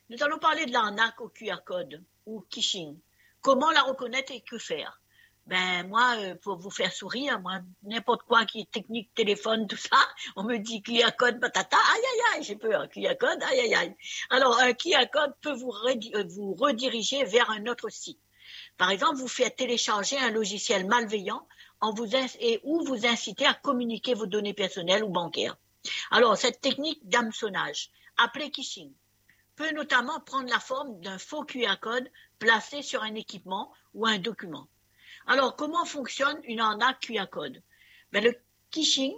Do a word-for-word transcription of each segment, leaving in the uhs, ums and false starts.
Nous allons parler de l'arnaque au Q R code ou phishing. Comment la reconnaître et que faire? Ben moi, euh, pour vous faire sourire, moi, n'importe quoi qui est technique, téléphone, tout ça, on me dit Q R code, patata, aïe aïe aïe, j'ai peur, Q R code, aïe aïe aïe. Alors un Q R code peut vous, vous rediriger vers un autre site. Par exemple, vous faites télécharger un logiciel malveillant en vous et ou vous incitez à communiquer vos données personnelles ou bancaires. Alors cette technique d'hameçonnage, appelée phishing, peut notamment prendre la forme d'un faux Q R code placé sur un équipement ou un document. Alors, comment fonctionne une arnaque Q R code? Ben, le phishing,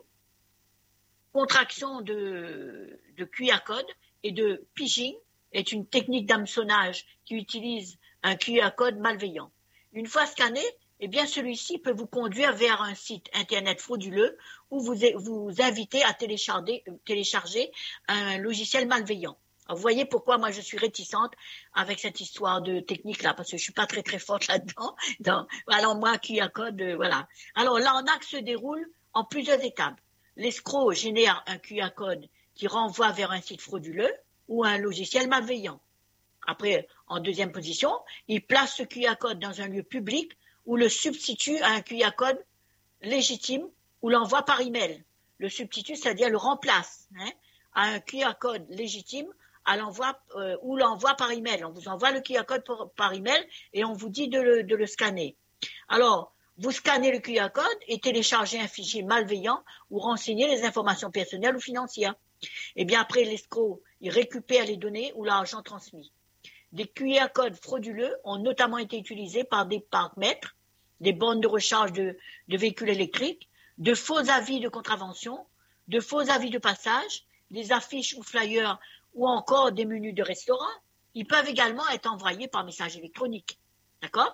contraction de, de Q R code et de phishing, est une technique d'hameçonnage qui utilise un Q R code malveillant. Une fois scanné, eh bien, celui-ci peut vous conduire vers un site internet frauduleux où vous vous invitez à télécharger, télécharger un logiciel malveillant. Alors, vous voyez pourquoi moi je suis réticente avec cette histoire de technique là, parce que je suis pas très très forte là-dedans. Donc, alors moi, Q R code, euh, voilà. Alors l'arnaque se déroule en plusieurs étapes. L'escroc génère un Q R code qui renvoie vers un site frauduleux ou un logiciel malveillant. Après, en deuxième position, il place ce Q R code dans un lieu public ou le substitue à un Q R code légitime ou l'envoie par email. Le substitue, c'est-à-dire le remplace hein, à un Q R code légitime à l'envoi euh, ou l'envoi par email. On vous envoie le Q R code par, par email et on vous dit de le, de le scanner. Alors, vous scannez le Q R code et téléchargez un fichier malveillant ou renseignez les informations personnelles ou financières. Et bien après, l'escroc, il récupère les données ou l'argent transmis. Des Q R codes frauduleux ont notamment été utilisés par des parcs-mètres, des bornes de recharge de, de véhicules électriques, de faux avis de contravention, de faux avis de passage, des affiches ou flyers ou encore des menus de restaurant. Ils peuvent également être envoyés par message électronique. D'accord?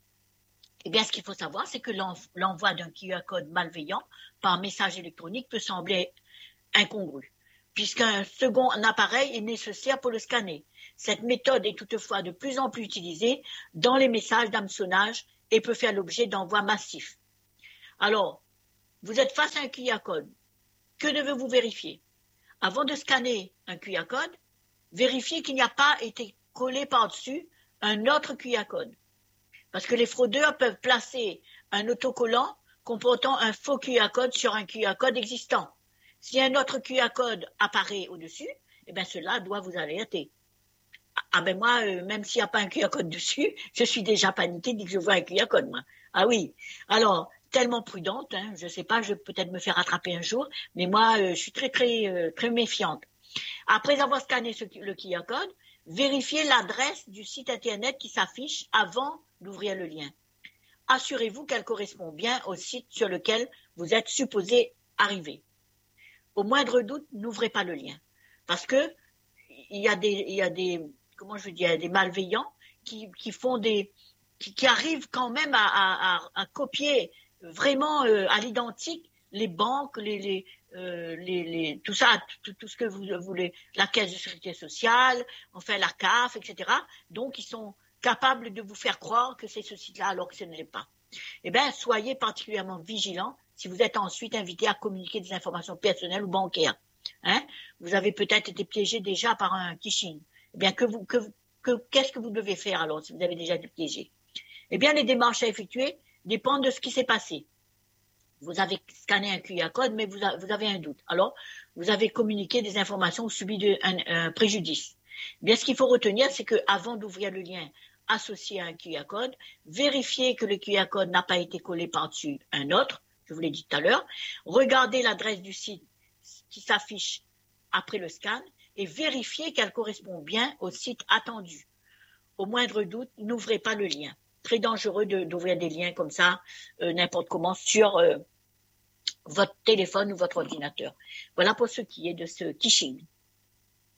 Eh bien, ce qu'il faut savoir, c'est que l'envoi d'un Q R code malveillant par message électronique peut sembler incongru, puisqu'un second appareil est nécessaire pour le scanner. Cette méthode est toutefois de plus en plus utilisée dans les messages d'hameçonnage et peut faire l'objet d'envois massifs. Alors, vous êtes face à un Q R code. Que devez-vous vérifier? Avant de scanner un Q R code, vérifiez qu'il n'y a pas été collé par-dessus un autre Q R code. Parce que les fraudeurs peuvent placer un autocollant comportant un faux Q R code sur un Q R code existant. Si un autre Q R code apparaît au-dessus, eh bien cela doit vous alerter. Ah ben moi, euh, même s'il n'y a pas un Q R code dessus, je suis déjà paniquée dès que je vois un Q R code, moi. Ah oui. Alors, tellement prudente, hein, je ne sais pas, je vais peut-être me faire attraper un jour, mais moi, euh, je suis très, très, euh, très méfiante. Après avoir scanné ce, le Q R code, vérifiez l'adresse du site internet qui s'affiche avant d'ouvrir le lien. Assurez-vous qu'elle correspond bien au site sur lequel vous êtes supposé arriver. Au moindre doute, n'ouvrez pas le lien. Parce que il y a des, il y a des, comment je veux dire, des malveillants qui, qui font des, qui, qui arrivent quand même à, à, à, à copier vraiment euh, à l'identique les banques, les, les, euh, les, les, tout ça, tout, tout ce que vous voulez, la caisse de sécurité sociale, enfin la C A F, et cetera. Donc ils sont capables de vous faire croire que c'est ce site-là alors que ce ne l'est pas. Eh bien, soyez particulièrement vigilants si vous êtes ensuite invité à communiquer des informations personnelles ou bancaires. Hein? Vous avez peut-être été piégé déjà par un phishing. Eh bien, que vous, que, que, qu'est-ce que vous devez faire alors si vous avez déjà été piégé? Eh bien, les démarches à effectuer dépendent de ce qui s'est passé. Vous avez scanné un Q R code, mais vous, a, vous avez un doute. Alors, vous avez communiqué des informations ou subi de, un, un préjudice. Eh bien, ce qu'il faut retenir, c'est qu'avant d'ouvrir le lien associé à un Q R code, vérifiez que le Q R code n'a pas été collé par-dessus un autre, je vous l'ai dit tout à l'heure. Regardez l'adresse du site qui s'affiche après le scan et vérifiez qu'elle correspond bien au site attendu. Au moindre doute, n'ouvrez pas le lien. Très dangereux de, d'ouvrir des liens comme ça, euh, n'importe comment, sur euh, votre téléphone ou votre ordinateur. Voilà pour ce qui est de ce phishing.